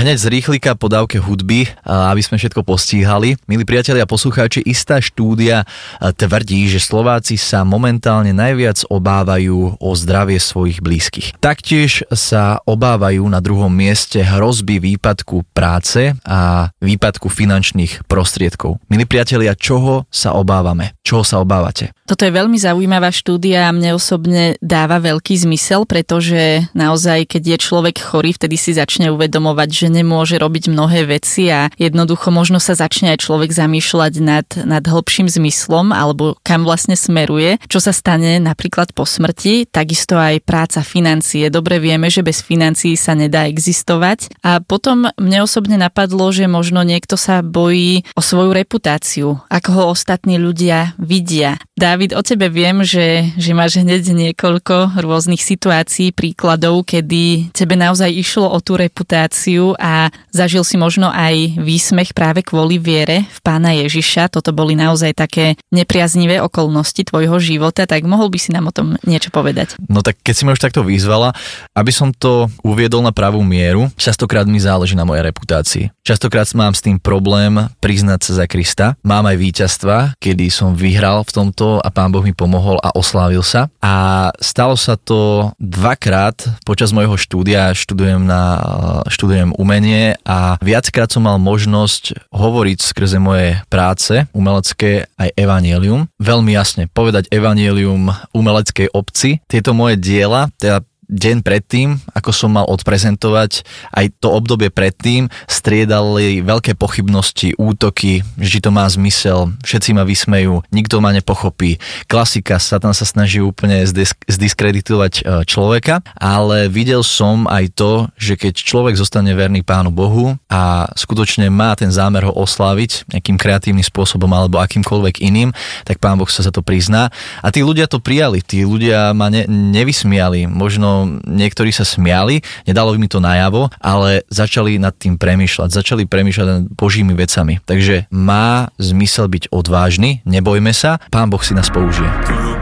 Hneď z rýchlika po dávke hudby, aby sme všetko postíhali. Milí priatelia a poslucháči, istá štúdia tvrdí, že Slováci sa momentálne najviac obávajú o zdravie svojich blízkych. Taktiež sa obávajú na druhom mieste hrozby výpadku práce a výpadku finančných prostriedkov. Milí priatelia, čoho sa obávame? Čoho sa obávate? Toto je veľmi zaujímavá štúdia a mne osobne dáva veľký zmysel, pretože naozaj, keď je človek chorý, vtedy si začne uvedomovať, že nemôže robiť mnohé veci a jednoducho možno sa začne aj človek zamýšľať nad hĺbším zmyslom alebo kam vlastne smeruje, čo sa stane napríklad po smrti, takisto aj práca, financie. Dobre vieme, že bez financií sa nedá existovať a potom mne osobne napadlo, že možno niekto sa bojí o svoju reputáciu, ako ho ostatní ľudia vidia. Dávid, o tebe viem, že máš hneď niekoľko rôznych situácií, príkladov, kedy tebe naozaj išlo o tú reputáciu a zažil si možno aj výsmech práve kvôli viere v Pána Ježiša. Toto boli naozaj také nepriaznivé okolnosti tvojho života, tak mohol by si nám o tom niečo povedať? No tak keď si ma už takto vyzvala, aby som to uviedol na pravú mieru, častokrát mi záleží na mojej reputácii. Častokrát mám s tým problém priznať sa za Krista. Mám aj víťazstva, kedy som vyhral v tomto a Pán Boh mi pomohol a oslávil sa. A stalo sa to dvakrát počas môjho štúdia. Študujem umenie a viackrát som mal možnosť hovoriť skrze moje práce umelecké aj evanjelium. Veľmi jasne povedať evanjelium umeleckej obci. Tieto moje diela, teda deň predtým, ako som mal odprezentovať, aj to obdobie predtým, striedali veľké pochybnosti, útoky, že to má zmysel, všetci ma vysmejú, nikto ma nepochopí. Klasika, Satan sa snaží úplne zdiskreditovať človeka, ale videl som aj to, že keď človek zostane verný Pánu Bohu a skutočne má ten zámer ho osláviť nejakým kreatívnym spôsobom alebo akýmkoľvek iným, tak Pán Boh sa za to prizná. A tí ľudia to prijali, tí ľudia ma nevysmiali, možno niektorí sa smiali, nedalo mi to najavo, ale začali nad tým premýšľať, nad Božími vecami. Takže má zmysel byť odvážny, nebojme sa, Pán Boh si nás použije.